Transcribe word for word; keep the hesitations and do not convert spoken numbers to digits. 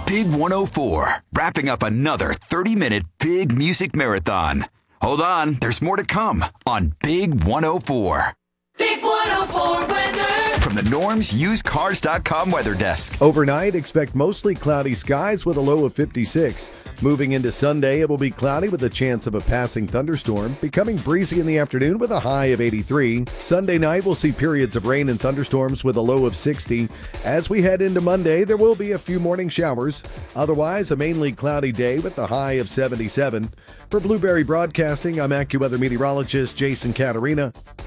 Big one oh four, wrapping up another thirty-minute big music marathon. Hold on, there's more to come on Big one oh four. Big one oh four weather. From the Norm's Used Cars dot com weather desk. Overnight, expect mostly cloudy skies with a low of fifty-six. Moving into Sunday, it will be cloudy with a chance of a passing thunderstorm, becoming breezy in the afternoon with a high of eighty-three. Sunday night, we'll see periods of rain and thunderstorms with a low of sixty. As we head into Monday, there will be a few morning showers. Otherwise, a mainly cloudy day with a high of seventy-seven. For Blueberry Broadcasting, I'm AccuWeather meteorologist Jason Caterina.